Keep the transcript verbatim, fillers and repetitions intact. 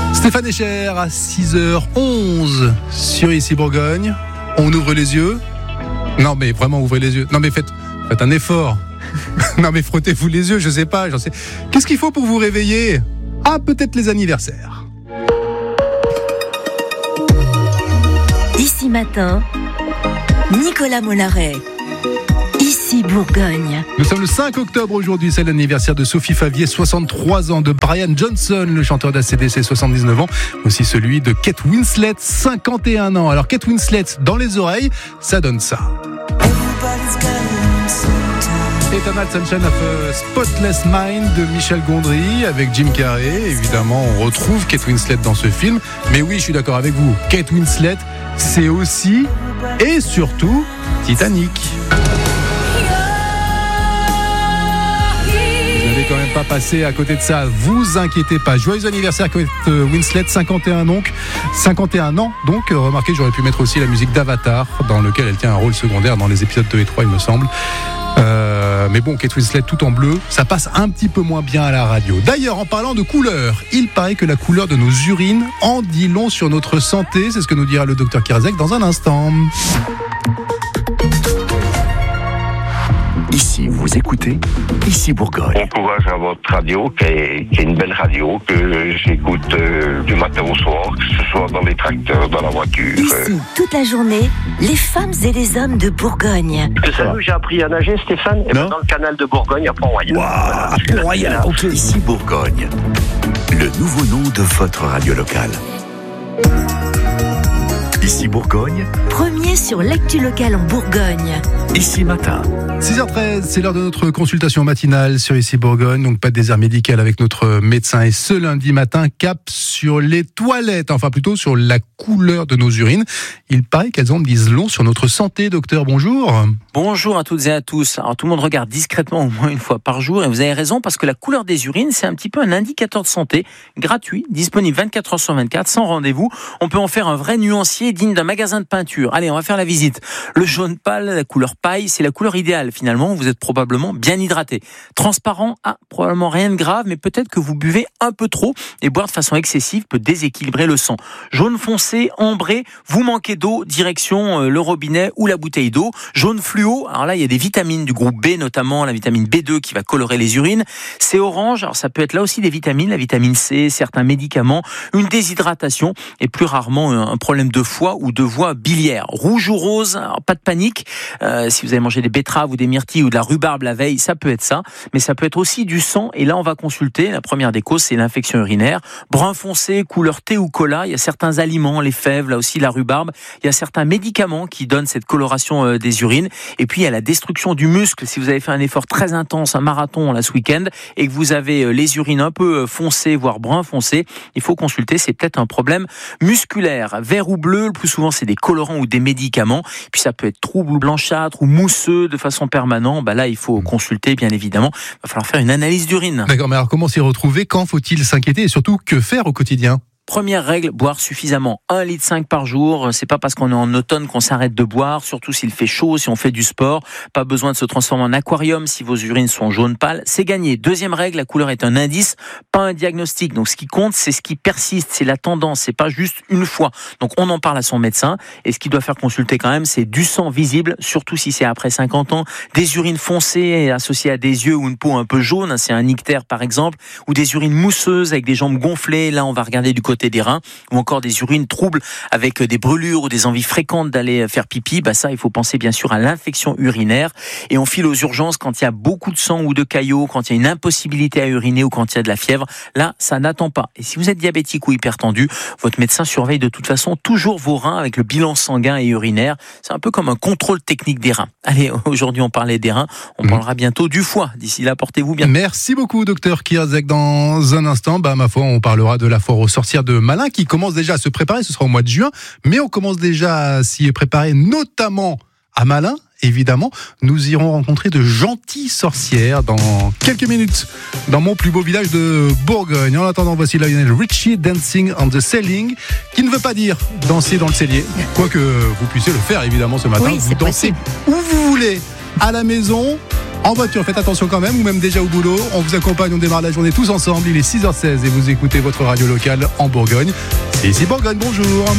Stéphane Echer à six heures onze sur Ici Bourgogne. On ouvre les yeux. Non mais vraiment ouvrez les yeux. Non mais faites, faites un effort. Non mais frottez-vous les yeux, je sais pas, j'en sais. Qu'est-ce qu'il faut pour vous réveiller ? Ah, peut-être les anniversaires. Ici Matin, Nicolas Mollaret. Ici Bourgogne. Nous sommes le cinq octobre aujourd'hui, c'est l'anniversaire de Sophie Favier, soixante-trois ans, de Brian Johnson, le chanteur d'A C D C, soixante-dix-neuf ans, aussi celui de Kate Winslet, cinquante et un ans. Alors Kate Winslet, dans les oreilles, ça donne ça. Eternal Sunshine of a Spotless Mind de Michel Gondry avec Jim Carrey. Évidemment, on retrouve Kate Winslet dans ce film. Mais oui, je suis d'accord avec vous. Kate Winslet, c'est aussi et surtout Titanic. Vous n'avez quand même pas passé à côté de ça. Vous inquiétez pas. Joyeux anniversaire Kate Winslet, cinquante et un donc, cinquante et un ans. Donc, remarquez, j'aurais pu mettre aussi la musique d'Avatar, dans lequel elle tient un rôle secondaire dans les épisodes deux et trois, il me semble. Euh, mais bon, Kate Winslet tout en bleu, ça passe un petit peu moins bien à la radio. D'ailleurs, en parlant de couleur, il paraît que la couleur de nos urines en dit long sur notre santé. C'est ce que nous dira le docteur Kirzek dans un instant. Ici, vous écoutez Ici Bourgogne. Bon courage à votre radio, qui est, qui est une belle radio, que j'écoute euh, du matin au soir, que ce soit dans les tracteurs, dans la voiture. Ici, toute la journée, les femmes et les hommes de Bourgogne. Que ça j'ai appris à nager, Stéphane, et ben dans le canal de Bourgogne, à Pont-Royal. Waouh, à Pont-Royal, ok. Ici Bourgogne, le nouveau nom de votre radio locale. Ici Bourgogne, premier sur l'actu locale en Bourgogne. Ici Matin. six heures treize, c'est l'heure de notre consultation matinale sur Ici Bourgogne, donc pas de désert médical avec notre médecin. Et ce lundi matin, cap sur les toilettes, enfin plutôt sur la couleur de nos urines. Il paraît qu'elles en disent long sur notre santé. Docteur, bonjour. Bonjour à toutes et à tous. Alors tout le monde regarde discrètement au moins une fois par jour et vous avez raison parce que la couleur des urines, c'est un petit peu un indicateur de santé gratuit, disponible vingt-quatre heures sur vingt-quatre, sans rendez-vous. On peut en faire un vrai nuancier digne d'un magasin de peinture. Allez, on va faire la visite. Le jaune pâle, la couleur paille, c'est la couleur idéale finalement. Vous êtes probablement bien hydraté. Transparent, ah, probablement rien de grave, mais peut-être que vous buvez un peu trop et boire de façon excessive peut déséquilibrer le sang. Jaune foncé, ambré, vous manquez d'eau, direction le robinet ou la bouteille d'eau. Jaune fluo, alors là il y a des vitamines du groupe B, notamment la vitamine B deux qui va colorer les urines. C'est orange, alors ça peut être là aussi des vitamines, la vitamine C, certains médicaments, une déshydratation et plus rarement un problème de foie ou de voie biliaire. Rouge ou rose, alors pas de panique. Euh, si vous avez mangé des betteraves ou des myrtilles ou de la rhubarbe la veille, ça peut être ça, mais ça peut être aussi du sang. Et là, on va consulter. La première des causes, c'est l'infection urinaire. Brun foncé, couleur thé ou cola. Il y a certains aliments, les fèves, là aussi la rhubarbe. Il y a certains médicaments qui donnent cette coloration euh, des urines. Et puis, il y a la destruction du muscle. Si vous avez fait un effort très intense, un marathon là ce week-end, et que vous avez euh, les urines un peu euh, foncées, voire brun foncé, il faut consulter. C'est peut-être un problème musculaire. Vert ou bleu, le plus souvent, c'est des colorants ou des médicaments. Puis ça peut être trouble ou blanchâtre ou mousseux de façon permanente. Bah là, il faut consulter, bien évidemment. Il va falloir faire une analyse d'urine. D'accord, mais alors comment s'y retrouver ? Quand faut-il s'inquiéter ? Et surtout, que faire au quotidien ? Première règle, boire suffisamment. un virgule cinq litre par jour. C'est pas parce qu'on est en automne qu'on s'arrête de boire, surtout s'il fait chaud, si on fait du sport. Pas besoin de se transformer en aquarium si vos urines sont jaune pâle. C'est gagné. Deuxième règle, la couleur est un indice, pas un diagnostic. Donc ce qui compte, c'est ce qui persiste, c'est la tendance, c'est pas juste une fois. Donc on en parle à son médecin. Et ce qu'il doit faire consulter quand même, c'est du sang visible, surtout si c'est après cinquante ans. Des urines foncées associées à des yeux ou une peau un peu jaune, c'est un ictère par exemple, ou des urines mousseuses avec des jambes gonflées. Là, on va regarder du côté des reins, ou encore des urines troubles avec des brûlures ou des envies fréquentes d'aller faire pipi. Bah ça, il faut penser bien sûr à l'infection urinaire. Et on file aux urgences quand il y a beaucoup de sang ou de caillots, quand il y a une impossibilité à uriner ou quand il y a de la fièvre. Là, ça n'attend pas. Et si vous êtes diabétique ou hypertendu, votre médecin surveille de toute façon toujours vos reins avec le bilan sanguin et urinaire. C'est un peu comme un contrôle technique des reins. Allez, aujourd'hui on parlait des reins, on mmh. parlera bientôt du foie. D'ici là, portez-vous bien. Merci beaucoup, docteur Kirzek. Dans un instant, bah, ma foi, on parlera de la foire au sortir de Malin qui commence déjà à se préparer. Ce sera au mois de juin, mais on commence déjà à s'y préparer, notamment à Malin. Évidemment, nous irons rencontrer de gentilles sorcières dans quelques minutes dans mon plus beau village de Bourgogne. En attendant, voici Lionel Richie, Dancing on the Ceiling, qui ne veut pas dire danser dans le cellier, quoique vous puissiez le faire évidemment ce matin. Oui, vous dansez où vous voulez, à la maison, En voiture, faites attention quand même, ou même déjà au boulot. On vous accompagne, on démarre la journée tous ensemble. Il est six heures seize et vous écoutez votre radio locale en Bourgogne. C'est ici Bourgogne, bonjour.